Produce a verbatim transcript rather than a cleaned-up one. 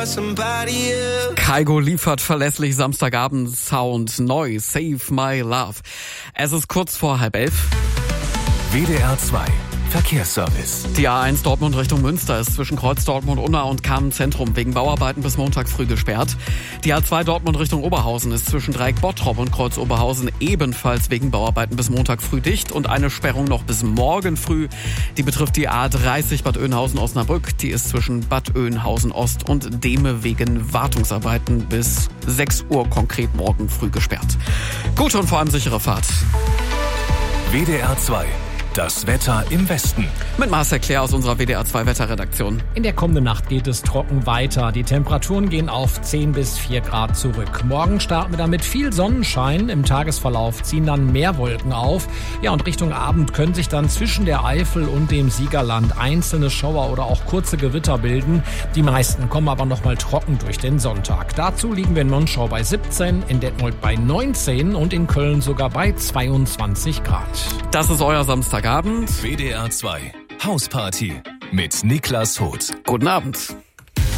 for somebody else. Kygo liefert verlässlich Samstagabend-Sound neu. Save My Love. Es ist kurz vor halb elf. W D R zwei Verkehrsservice. Die A eins Dortmund Richtung Münster ist zwischen Kreuz Dortmund-Unna und Kamen-Zentrum wegen Bauarbeiten bis Montag früh gesperrt. Die A zwei Dortmund Richtung Oberhausen ist zwischen Dreieck-Bottrop und Kreuz Oberhausen ebenfalls wegen Bauarbeiten bis Montag früh dicht und eine Sperrung noch bis morgen früh. Die betrifft die A dreißig Bad Oeynhausen-Osnabrück. Die ist zwischen Bad Oeynhausen-Ost und Dehme wegen Wartungsarbeiten bis sechs Uhr konkret morgen früh gesperrt. Gute und vor allem sichere Fahrt. W D R zwei. Das Wetter im Westen. Mit Marcel Claire aus unserer W D R zwei Wetterredaktion. In der kommenden Nacht geht es trocken weiter. Die Temperaturen gehen auf zehn bis vier Grad zurück. Morgen starten wir damit viel Sonnenschein. Im Tagesverlauf ziehen dann mehr Wolken auf. Ja, und Richtung Abend können sich dann zwischen der Eifel und dem Siegerland einzelne Schauer oder auch kurze Gewitter bilden. Die meisten kommen aber noch mal trocken durch den Sonntag. Dazu liegen wir in Monschau bei siebzehn, in Detmold bei neunzehn und in Köln sogar bei zweiundzwanzig Grad. Das ist euer Samstagabend. W D R zwei Hausparty mit Niklas Hoth. Guten Abend.